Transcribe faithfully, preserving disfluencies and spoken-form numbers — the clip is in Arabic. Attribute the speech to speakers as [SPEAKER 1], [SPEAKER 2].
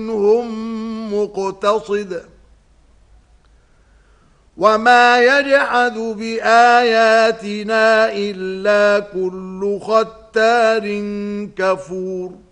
[SPEAKER 1] منهم مقتصد وما يجحد بآياتنا إلا كل ختار كفور